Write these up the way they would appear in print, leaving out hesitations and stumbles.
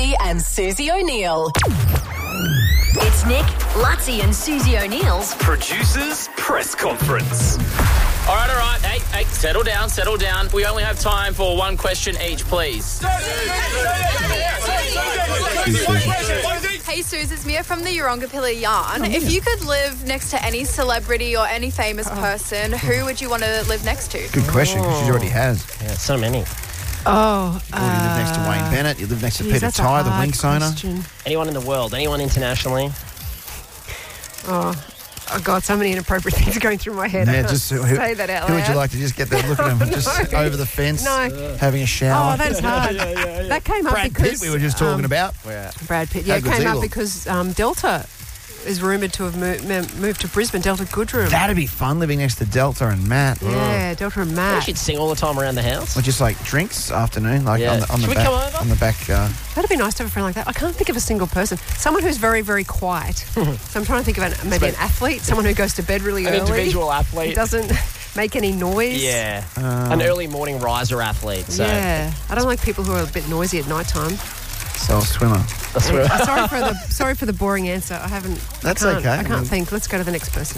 Lutzi and Susie O'Neill. It's Nick, Lutzi and Susie O'Neill's Producers Press Conference. All right. Hey, settle down. We only have time for one question each, please. Hey, Suze, it's Mia from the Urongapilla Yarn. If you could live next to any celebrity or any famous person, who would you want to live next to? Good question, because she already has. Yeah, so many. You live next to Wayne Bennett. You live next to Peter Tye, the Winx owner. Anyone in the world? Anyone internationally? Oh, God, so many inappropriate things going through my head. Yeah, I can't just say that out loud. Who would you like to just get there? Look at him, just over the fence, having a shower. Oh, that's hard. That came up Brad because Pitt we were just talking about. Brad Pitt. Yeah, it came up because Delta is rumoured to have moved to Brisbane. Delta Goodrem. That'd be fun, living next to Delta and Matt. Yeah, Delta and We Matt. should sing all the time around the house. Or just like drinks afternoon, like Yeah. on the Should we back. come over? On the back. That'd be nice to have a friend like that. I can't think of a single person. Someone who's very, very quiet. So I'm trying to think of maybe an athlete, someone who goes to bed really early. An individual athlete. Who doesn't make any noise. Yeah. An early morning riser athlete. So. Yeah. I don't like people who are a bit noisy at night time. So swimmer. Sorry for the boring answer. I haven't. That's I can't, okay. I can't think. Let's go to the next person.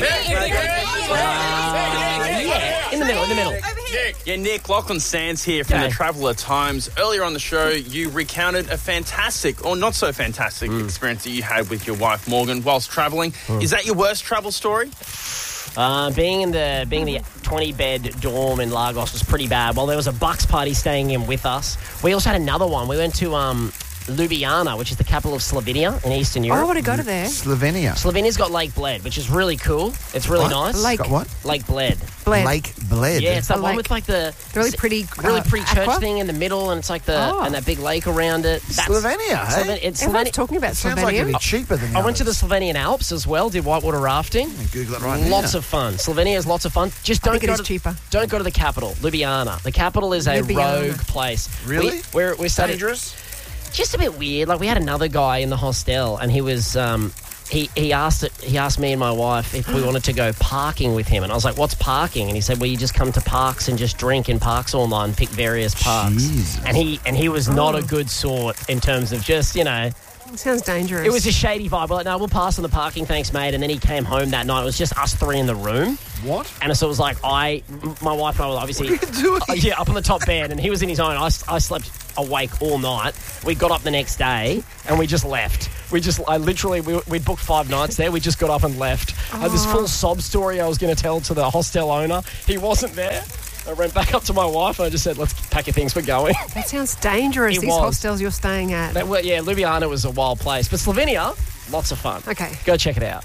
In the middle. Nick, Lachlan Sands here from the Traveller Times. Earlier on the show, you recounted a fantastic, or not so fantastic, experience that you had with your wife, Morgan, whilst travelling. Is that your worst travel story? Being in the 20-bed dorm in Lagos was pretty bad. Well, there was a Bucks party staying in with us. We also had another one. We went to Ljubljana, which is the capital of Slovenia in Eastern Europe. I want to go to there. Slovenia. Slovenia's got Lake Bled, which is really cool. It's really nice. Got what? Lake Bled. Lake Bled. Yeah, it's that A one lake. with like the Really pretty church aqua? thing in the middle, and it's like and that big lake around it. Slovenia, hey? It's Everyone's Slovenia. talking about Sounds like it'd be Slovenia. cheaper than I went to the Slovenian Alps as well. Did whitewater rafting. Google it right now. Lots of fun. Slovenia is lots of fun. Just don't think it go is to cheaper. Don't go to the capital, Ljubljana. The capital is a Ljubljana. rogue place. Really? We're studying. Dangerous? Just a bit weird. Like we had another guy in the hostel, and he was he asked me and my wife if we wanted to go parking with him, and I was like, "What's parking?" And he said, "Well, you just come to parks and just drink in parks all night and pick various parks." Jesus. And he was not a good sort in terms of just It sounds dangerous. It was a shady vibe. We're like, no, we'll pass on the parking, thanks, mate. And then he came home that night. It was just us three in the room. What? And so it was like my wife and I were obviously up on the top bed, and he was in his own. I slept awake all night. We got up the next day and we just left. We'd booked 5 nights there. We just got up and left. I had this full sob story I was going to tell to the hostel owner. He wasn't there. I went back up to my wife and I just said, let's pack your things, we're going. That sounds dangerous, these hostels you're staying at. Ljubljana was a wild place. But Slovenia, lots of fun. Okay. Go check it out.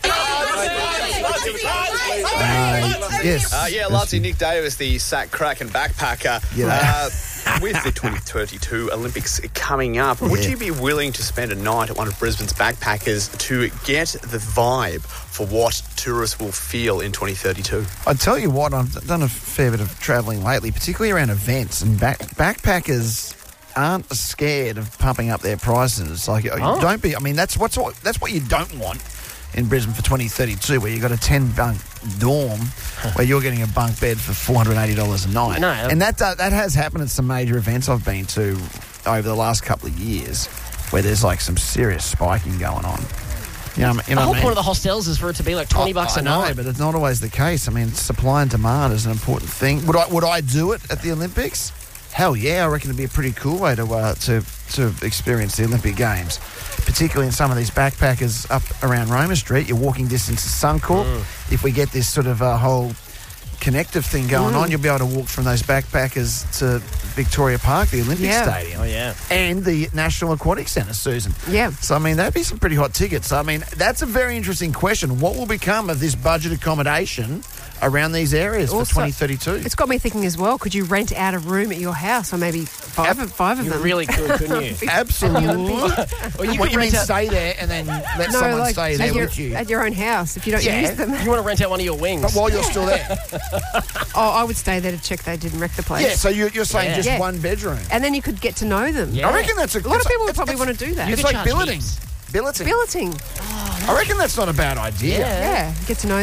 Yes. Lutzi, Nick Davis, the sack crack and backpacker. With the 2032 Olympics coming up, would you be willing to spend a night at one of Brisbane's backpackers to get the vibe for what tourists will feel in 2032? I tell you what, I've done a fair bit of travelling lately, particularly around events, and backpackers aren't scared of pumping up their prices. Like, don't be. I mean, that's what you don't want in Brisbane for 2032, where you've got a 10-bunk dorm where you're getting a bunk bed for $480 a night. No. And that has happened at some major events I've been to over the last couple of years, where there's like some serious spiking going on. The whole point of the hostels is for it to be like $20 a night. I know, but it's not always the case. I mean, supply and demand is an important thing. Would I do it at the Olympics? Hell yeah, I reckon it'd be a pretty cool way to experience the Olympic Games, particularly in some of these backpackers up around Roma Street. You're walking distance to Suncorp. If we get this sort of whole connective thing going on, you'll be able to walk from those backpackers to Victoria Park, the Olympic Stadium. Oh, yeah. And the National Aquatic Centre, Susan. Yeah. So, I mean, that'd be some pretty hot tickets. I mean, that's a very interesting question. What will become of this budget accommodation around these areas for 2032? It's got me thinking as well, could you rent out a room at your house, or maybe five of them? You really could, couldn't you? Absolutely. What you mean stay there and then let someone stay there with you? At your own house, if you don't use them. You want to rent out one of your wings. But while you're still there. I would stay there to check they didn't wreck the place. Yeah, so you're saying just one bedroom. And then you could get to know them. I reckon that's a lot of people would probably want to do that. It's like billeting. Billeting. I reckon that's not a bad idea. Yeah. Get to know the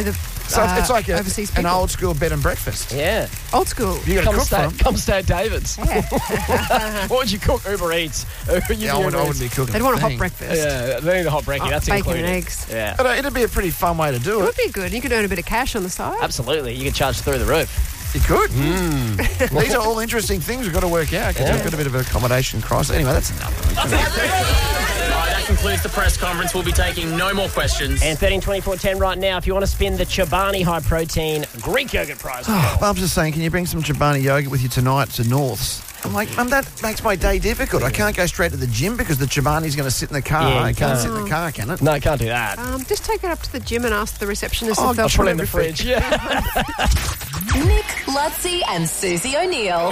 So it's like overseas an people. old school bed and breakfast. Yeah. Old school. You got to Come cook for stay, them. come stay at David's. Yeah. What would you cook? Uber Eats. Yeah, I wouldn't be cooking. They'd want a hot thing. breakfast. Yeah, they need a hot brekkie. That's Bacon included. and eggs. Yeah. But it'd be a pretty fun way to do It it. would be good. You could earn a bit of cash on the side. Absolutely. You can charge through the roof. You could. These are all interesting things we've got to work out because we've got a bit of an accommodation crisis. Anyway, that's enough. That concludes the press conference. We'll be taking no more questions. And 13-24-10 right now if you want to spin the Chobani High Protein Greek Yogurt Prize. Bubs is saying, can you bring some Chobani yogurt with you tonight to Norths? I'm like, Mum, that makes my day difficult. I can't go straight to the gym because the Chobani's going to sit in the car. Yeah, I you can't can't. sit in the car, can it? No, I can't do that. Just take it up to the gym and ask the receptionist Oh, if they'll I'll put it in the it with fridge. Yeah. Nick, Lutzi, and Susie O'Neill.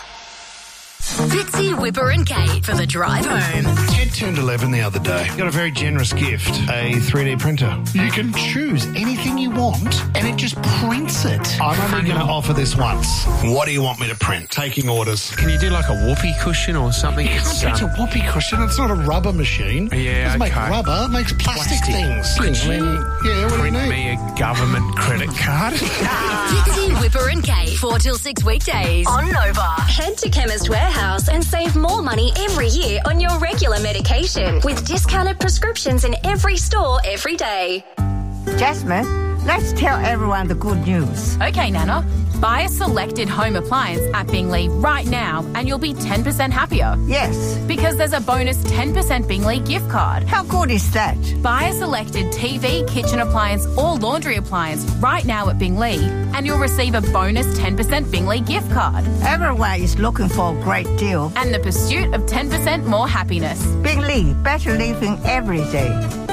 Fitzy, Whipper and Kate for the drive home. Ted turned 11 the other day. Got a very generous gift, a 3D printer. You can choose anything you want and it just prints it. I'm only going to offer this once. What do you want me to print? Taking orders. Can you do like a whoopee cushion or something? It's a whoopee cushion. It's not a rubber machine. Yeah, It doesn't make okay. rubber. It makes plastic things. Could you what do you print need? me a government credit card? Fitzy, Whipper and Kate, 4 till 6 weekdays on Nova. Head to Chemist Warehouse and save more money every year on your regular medication with discounted prescriptions in every store every day. Jasmine, let's tell everyone the good news. Okay, Nana. Buy a selected home appliance at Bingley right now and you'll be 10% happier. Yes. Because there's a bonus 10% Bingley gift card. How good is that? Buy a selected TV, kitchen appliance or laundry appliance right now at Bingley and you'll receive a bonus 10% Bingley gift card. Everyone is looking for a great deal. And the pursuit of 10% more happiness. Bingley, better living every day.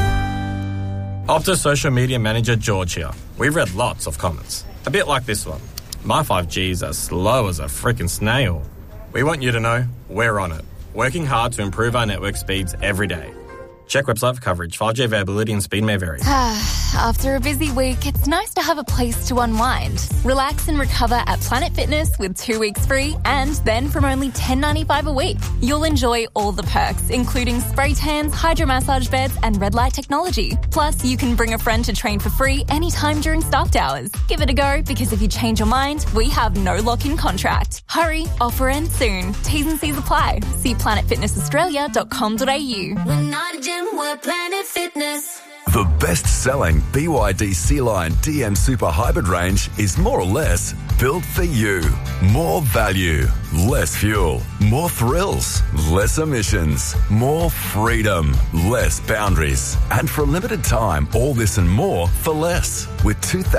Optus social media manager George here. We've read lots of comments. A bit like this one. My 5G's are slow as a frickin' snail. We want you to know we're on it. Working hard to improve our network speeds every day. Check website for coverage. 5G availability and speed may vary. After a busy week, it's nice to have a place to unwind. Relax and recover at Planet Fitness with 2 weeks free and then from only $10.95 a week. You'll enjoy all the perks, including spray tans, hydro massage beds and red light technology. Plus, you can bring a friend to train for free anytime during staffed hours. Give it a go because if you change your mind, we have no lock-in contract. Hurry, offer ends soon. T's and C's apply. See planetfitnessaustralia.com.au. We're not a gym, we're Planet Fitness. The best-selling BYD Sea-Line DM Super Hybrid range is more or less built for you. More value, less fuel, more thrills, less emissions, more freedom, less boundaries. And for a limited time, all this and more for less. With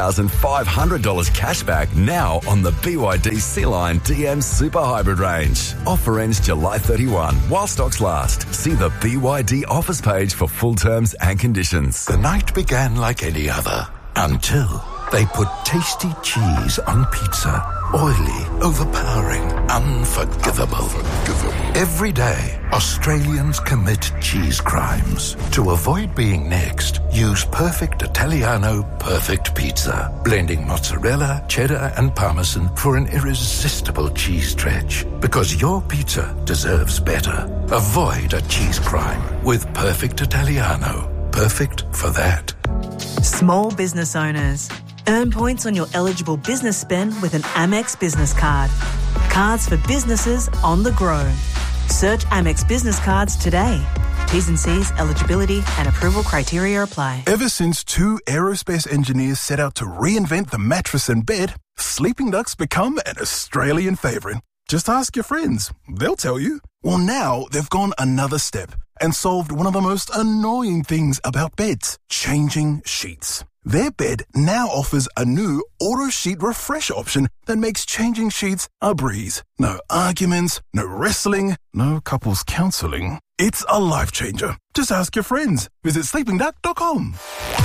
$2,500 cash back now on the BYD Sea-Line DM Super Hybrid range. Offer ends July 31 while stocks last. See the BYD offers page for full terms and conditions. The night began like any other until they put tasty cheese on pizza. Oily, overpowering, unforgivable. Every day, Australians commit cheese crimes. To avoid being next, use Perfect Italiano Perfect Pizza, blending mozzarella, cheddar and parmesan for an irresistible cheese stretch. Because your pizza deserves better. Avoid a cheese crime with Perfect Italiano. Perfect for that. Small business owners. Earn points on your eligible business spend with an Amex business card. Cards for businesses on the go. Search Amex business cards today. T's and C's, eligibility and approval criteria apply. Ever since 2 aerospace engineers set out to reinvent the mattress and bed, Sleeping Duck's become an Australian favourite. Just ask your friends. They'll tell you. Well, now they've gone another step and solved one of the most annoying things about beds, changing sheets. Their bed now offers a new auto sheet refresh option that makes changing sheets a breeze. No arguments, no wrestling, no couples counselling. It's a life changer. Just ask your friends. Visit sleepingduck.com.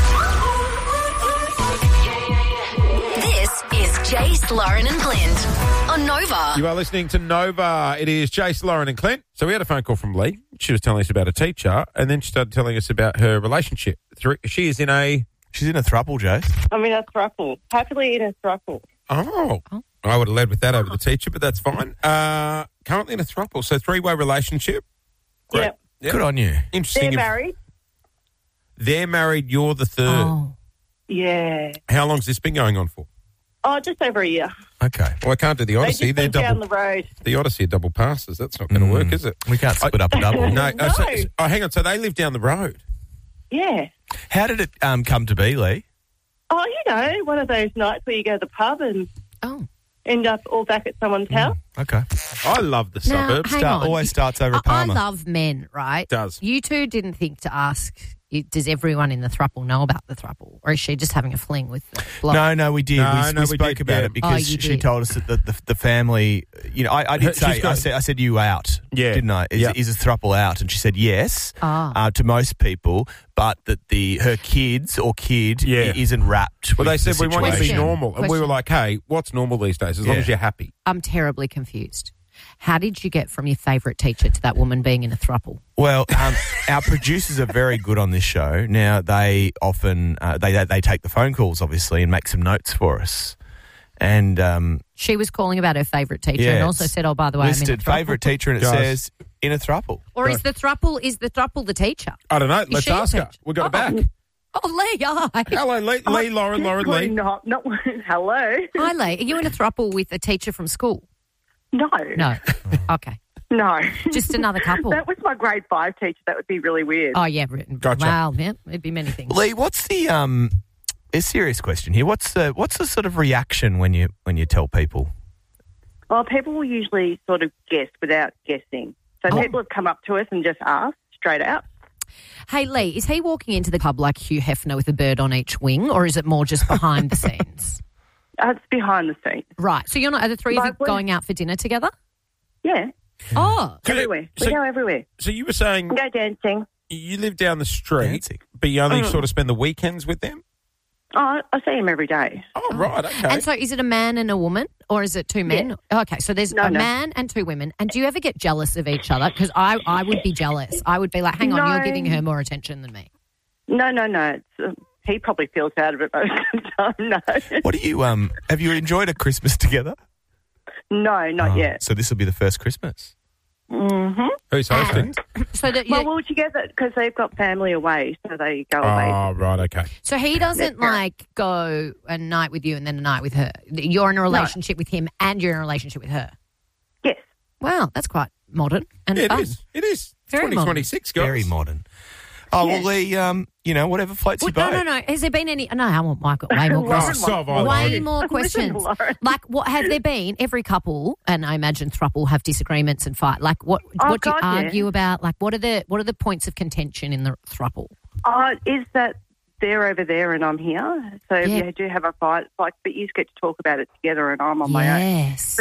This is Jace, Lauren and Clint on Nova. You are listening to Nova. It is Jace, Lauren and Clint. So we had a phone call from Lee. She was telling us about a teacher and then she started telling us about her relationship. She's in a throuple, Jace. I'm in a throuple. Happily in a throuple. Oh. I would have led with that over the teacher, but that's fine. Currently in a throuple. So 3-way relationship. Great. Yep. Good on you. Interesting. They're married. They're married. You're the third. Oh. Yeah. How long's this been going on for? Oh, just over a year. Okay. Well, I can't do the Odyssey. They They're just live double. down the road. The Odyssey are double passes. That's not going to work, is it? We can't split up a double. No. No. Hang on. So they live down the road. Yeah. How did it come to be, Lee? Oh, one of those nights where you go to the pub and end up all back at someone's house. Okay. I love the Now, suburbs. hang on. Always starts over I a Palmer. love men, right? Does. You two didn't think to ask, does everyone in the throuple know about the throuple? Or is she just having a fling with the bloke? No, we did. No, we we spoke did, about yeah. it because you she did. told us that the family. I did say I said you out. Yeah. Didn't I? Is a throuple out? And she said yes to most people, but that her kids or kid isn't wrapped. Well, they with said the we want you to be situation. normal, and we were like, "Hey, what's normal these days? As long as you're happy." I'm terribly confused. How did you get from your favourite teacher to that woman being in a throuple? Well, our producers are very good on this show. Now they often they take the phone calls, obviously, and make some notes for us. And She was calling about her favourite teacher and also said, "Oh, by the way, I'm in a listed throuple." favourite teacher, and it says in a throuple. Or is the throuple the teacher? I don't know. Is Let's she a ask her. teacher? We got her back. Oh, Lee, hi. Hello, Lee. Lauren, Lee. Not, hello. Hi, Lee. Are you in a throuple with a teacher from school? No. No. Okay. No. Just another couple. That was my grade 5 teacher. That would be really weird. Oh, yeah. Gotcha. Wow, yeah, it'd be many things. Lee, what's the a serious question here? What's the sort of reaction when you tell people? Well, people will usually sort of guess without guessing. So people have come up to us and just asked straight out. Hey, Lee, is he walking into the club like Hugh Hefner with a bird on each wing, or is it more just behind the scenes? It's behind the scenes. Right. So are the three of you going out for dinner together? Yeah. Oh. Everywhere. We go everywhere. So you were saying We go dancing. you live down the street, but you only sort of spend the weekends with them? Oh, I see him every day. Oh, right, okay. And so is it a man and a woman, or is it two men? Yeah. Okay, so there's a man and two women. And do you ever get jealous of each other? Because I would be jealous. I would be like, hang on, No. you're giving her more attention than me. No. It's, he probably feels out of it most of the time. No. What do you have you enjoyed a Christmas together? No, not yet. So this will be the first Christmas. Mm-hmm. Who's hosting? So that Well, we're together because they've got family away, so they go away. Oh, right, okay. So he doesn't like go a night with you and then a night with her. You're in a relationship with him and you're in a relationship with her. Yes. Wow, that's quite modern and Yeah, fun. it is. It is. Very 2026, guys. Very modern. Oh, well, Lee, whatever floats your boat. No. Has there been any? No, I want Michael. Way more questions. so have I, Way Lauren. more questions. Like, what have there been? Every couple, and I imagine throuple, have disagreements and fight. Like, what do you God, yeah. argue about? Like, what are the points of contention in the throuple? Is that they're over there and I'm here? So if you do have a fight, it's like, but you get to talk about it together and I'm on my own. Yes.